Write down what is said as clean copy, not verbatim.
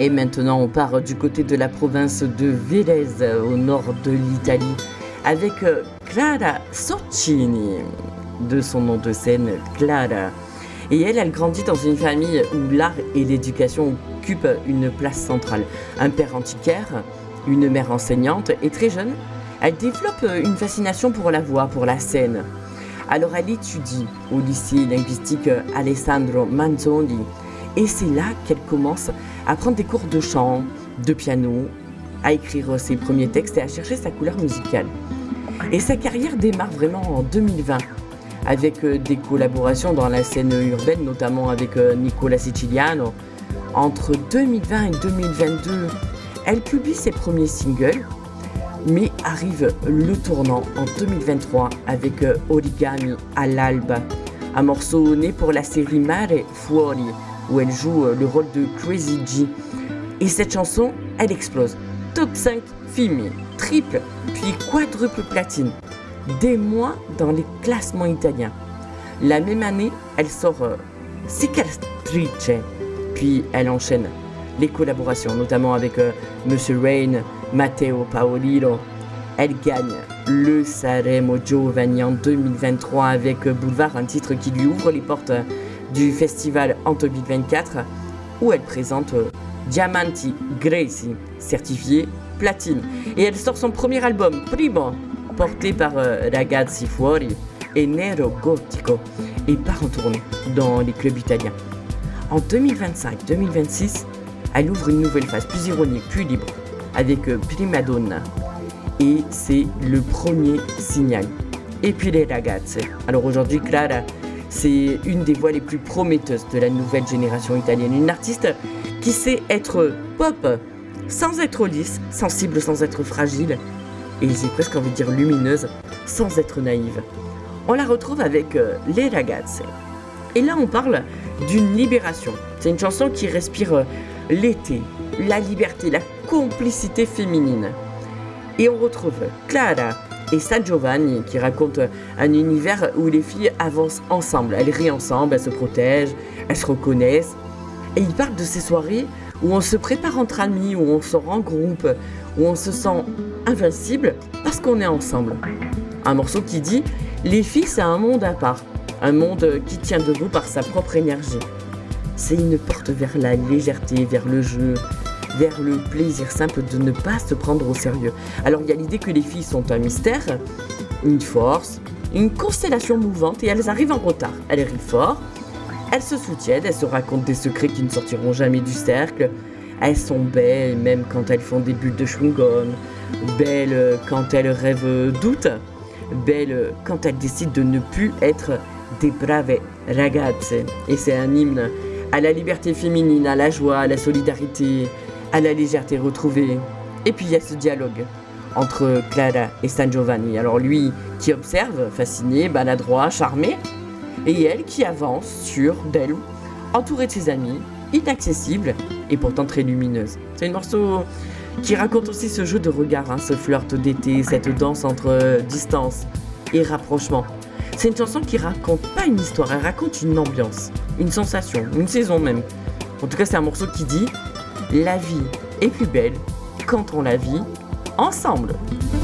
Et maintenant, on part du côté de la province de Vélez, au nord de l'Italie, avec Clara Sorcini, de son nom de scène, Clara. Et elle grandit dans une famille où l'art et l'éducation occupent une place centrale. Un père antiquaire, une mère enseignante, et très jeune, elle développe une fascination pour la voix, pour la scène. Alors elle étudie au lycée linguistique Alessandro Manzoni, et c'est là qu'elle commence à prendre des cours de chant, de piano, à écrire ses premiers textes et à chercher sa couleur musicale. Et sa carrière démarre vraiment en 2020, avec des collaborations dans la scène urbaine, notamment avec Nicola Siciliano. Entre 2020 et 2022, elle publie ses premiers singles, mais arrive le tournant en 2023 avec Origami all'alba, un morceau né pour la série Mare Fuori, où elle joue le rôle de Crazy G. Et cette chanson, elle explose. Top 5 films, triple, puis quadruple platine. Des mois dans les classements italiens. La même année, elle sort Cicatrice, puis elle enchaîne les collaborations, notamment avec Monsieur Rain, Matteo Paolino. Elle gagne le Sanremo Giovanni en 2023 avec Boulevard, un titre qui lui ouvre les portes du festival en 2024, où elle présente Diamanti Greci, certifié platine. Et elle sort son premier album, Primo, porté par Ragazzi Fuori et Nero Gotico, et part en tournée dans les clubs italiens. En 2025-2026, elle ouvre une nouvelle phase, plus ironique, plus libre, avec Prima Donna. Et c'est le premier signal. Et puis les ragazze. Alors aujourd'hui, Clara, c'est une des voix les plus prometteuses de la nouvelle génération italienne. Une artiste qui sait être pop, sans être lisse, sensible sans être fragile, et j'ai presque envie de dire lumineuse, sans être naïve. On la retrouve avec Les Ragazze. Et là, on parle d'une libération. C'est une chanson qui respire l'été, la liberté, la complicité féminine. Et on retrouve Clara et San Giovanni qui racontent un univers où les filles avancent ensemble. Elles rient ensemble, elles se protègent, elles se reconnaissent. Et ils parlent de ces soirées où on se prépare entre amis, où on sort en groupe, où on se sent invincible parce qu'on est ensemble. Un morceau qui dit « Les filles, c'est un monde à part, un monde qui tient debout par sa propre énergie. » C'est une porte vers la légèreté, vers le jeu, vers le plaisir simple de ne pas se prendre au sérieux. Alors il y a l'idée que les filles sont un mystère, une force, une constellation mouvante, et elles arrivent en retard. Elles rient fort, elles se soutiennent, elles se racontent des secrets qui ne sortiront jamais du cercle. Elles sont belles même quand elles font des bulles de chewing-gum, belles quand elles rêvent doute, belles quand elles décident de ne plus être des braves ragazze. Et c'est un hymne à la liberté féminine, à la joie, à la solidarité, à la légèreté retrouvée. Et puis il y a ce dialogue entre Clara et San Giovanni. Alors lui qui observe, fasciné, maladroit, charmé, et elle qui avance sûre d'elle, entourée de ses amis, inaccessible et pourtant très lumineuse. C'est un morceau qui raconte aussi ce jeu de regard, ce flirt d'été, cette danse entre distance et rapprochement. C'est une chanson qui raconte pas une histoire, elle raconte une ambiance, une sensation, une saison même. En tout cas, c'est un morceau qui dit « La vie est plus belle quand on la vit ensemble ».